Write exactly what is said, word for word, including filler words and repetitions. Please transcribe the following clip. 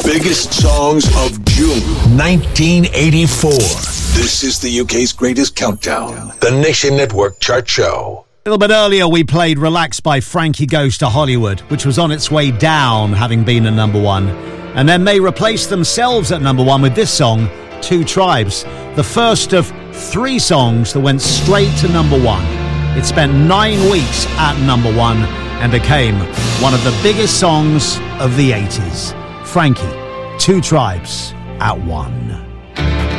biggest songs of June nineteen eighty-four. This is the U K's greatest countdown, the Nation Network Chart Show. A little bit earlier, we played Relax by Frankie Goes to Hollywood, which was on its way down, having been a number one. And then they replaced themselves at number one with this song, Two Tribes, the first of three songs that went straight to number one. It spent nine weeks at number one and became one of the biggest songs of the eighties. Frankie, Two Tribes at one.